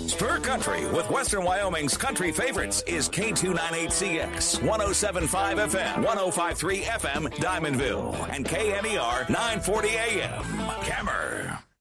Spur Country with Western Wyoming's country favorites is K298CX, 107.5 FM, 105.3 FM, Diamondville, and KNER 940 AM, Cammer.